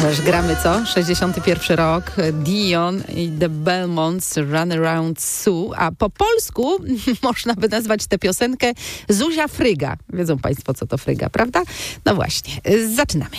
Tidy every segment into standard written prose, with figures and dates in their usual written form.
Ależ gramy, co? 61 rok, Dion i The Belmonts, Run Around Sue, a po polsku można by nazwać tę piosenkę Zuzia Fryga. Wiedzą Państwo, co to Fryga, prawda? No właśnie, zaczynamy.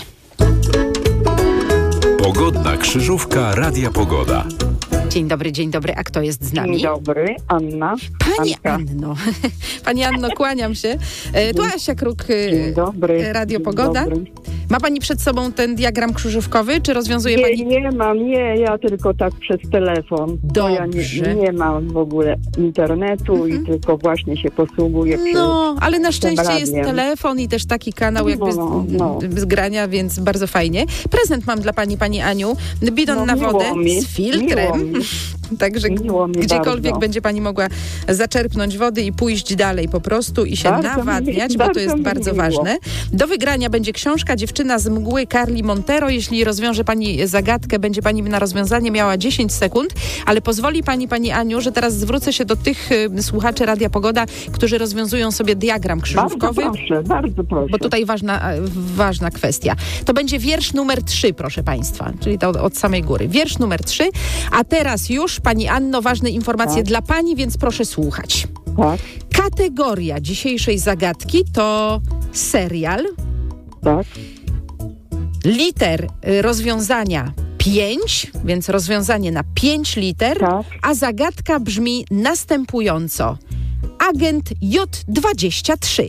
Pogodna krzyżówka Radia Pogoda. Dzień dobry, a kto jest z nami? Dzień dobry, Anna. Pani Anka. Anno. Pani Anno, kłaniam się. Tu Asia Kruk, Dzień dobry. Radio Dzień Pogoda. dobry. Ma Pani przed sobą ten diagram krzyżówkowy, czy rozwiązuje Pani? Nie mam, ja tylko tak przez telefon. Bo ja Dobrze. nie mam w ogóle internetu i tylko właśnie się posługuję No, ale na szczęście jest radiem. telefon i też taki kanał jakby z grania, więc bardzo fajnie. Prezent mam dla Pani Aniu. Bidon na wodę z filtrem. Także gdziekolwiek bardzo. będzie Pani mogła zaczerpnąć wody i pójść dalej po prostu i się nawadniać, bo to jest bardzo ważne. Do wygrania będzie książka Dziewczyna z mgły Carli Montero. Jeśli rozwiąże Pani zagadkę, będzie Pani na rozwiązanie miała 10 sekund, ale pozwoli Pani Aniu, że teraz zwrócę się do tych słuchaczy Radia Pogoda, którzy rozwiązują sobie diagram krzyżówkowy. Bardzo proszę. Bo tutaj ważna kwestia. To będzie wiersz numer 3, proszę Państwa, czyli to od samej góry. Wiersz numer 3, a teraz już Pani Anno, ważne informacje dla Pani, więc proszę słuchać. Tak, Kategoria dzisiejszej zagadki to serial. tak. Liter rozwiązania 5, więc rozwiązanie na 5 liter, Tak. a zagadka brzmi następująco. Agent J23.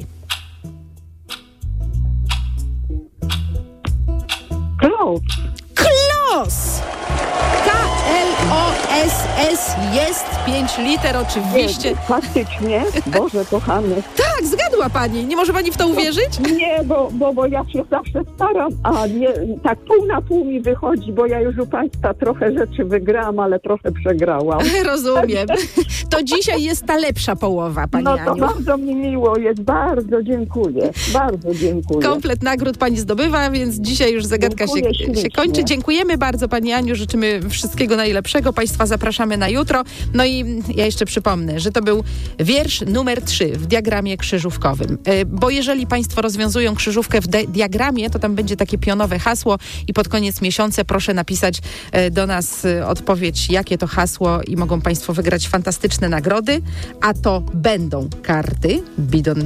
Klaus. Klos! K-L-O-S-S jest 5 liter oczywiście. Faktycznie, Boże kochany. Tak, zgadła Pani. Nie może Pani w to uwierzyć? Nie, bo ja się zawsze staram, a nie tak pół na pół mi wychodzi, bo ja już u Państwa trochę rzeczy wygrałam, ale trochę przegrałam. Rozumiem. To dzisiaj jest ta lepsza połowa, Pani No to Aniu. bardzo mi miło jest, bardzo dziękuję. Bardzo dziękuję. Komplet nagród Pani zdobywa, więc dzisiaj już zagadka się kończy. Dziękujemy bardzo Pani Aniu, życzymy wszystkiego najlepszego. Państwa zapraszamy na jutro. No i ja jeszcze przypomnę, że to był wiersz numer 3 w diagramie krzyżówkowym. Bo jeżeli Państwo rozwiązują krzyżówkę w diagramie, to tam będzie takie pionowe hasło i pod koniec miesiąca proszę napisać do nas odpowiedź, jakie to hasło i mogą Państwo wygrać fantastyczne nagrody, a to będą karty Bidon